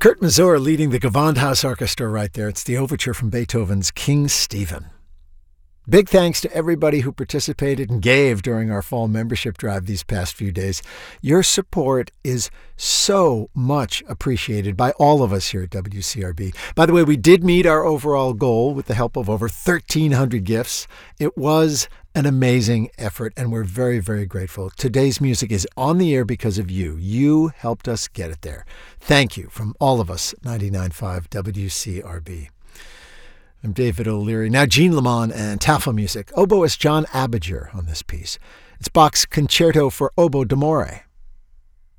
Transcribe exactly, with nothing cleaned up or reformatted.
Kurt Masur leading the Gewandhaus Orchestra right there. It's the overture from Beethoven's King Stephen. Big thanks to everybody who participated and gave during our fall membership drive these past few days. Your support is so much appreciated by all of us here at W C R B. By the way, we did meet our overall goal with the help of over thirteen hundred gifts. It was an amazing effort, and we're very, very grateful. Today's music is on the air because of you. You helped us get it there. Thank you from all of us at ninety-nine point five W C R B. I'm David O'Leary. Now Jean Lamont and Tafel music. Oboist John Abinger on this piece. It's Bach's Concerto for Oboe d'Amore.